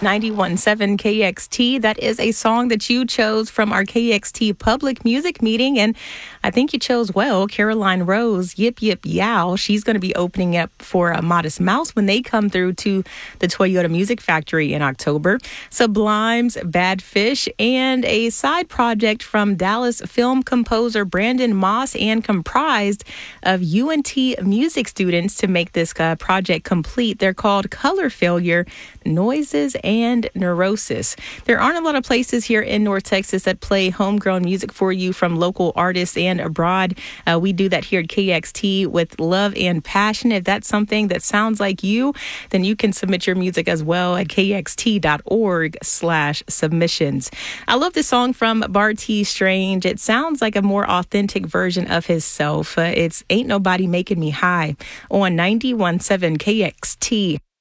91.7 KXT. That is a song that you chose from our KXT public music meeting, and I think you chose well. Caroline Rose, Yip Yip Yow. She's going to be opening up for Modest Mouse when they come through to the Toyota Music Factory in October. Sublime's Bad Fish, and a side project from Dallas film composer Brandon Moss, and comprised of UNT music students to make this project complete. They're called Color Failure, Noises, and Neurosis. There aren't a lot of places here in North Texas that play homegrown music for you from local artists and abroad. We do that here at KXT with love and passion. If that's something that sounds like you, then you can submit your music as well at kxt.org/submissions. I love this song from Bartees Strange. It sounds like a more authentic version of himself. It's Ain't Nobody Making Me High on 91.7 KXT.